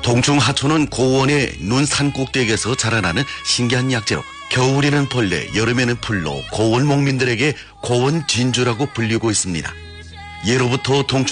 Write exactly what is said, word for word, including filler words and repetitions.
동충하초는 고원의 눈 산 꼭대기에서 자라나는 신기한 약재로 겨울에는 벌레, 여름에는 풀로 고원 목민들에게 고원 진주라고 불리고 있습니다. 예로부터 동충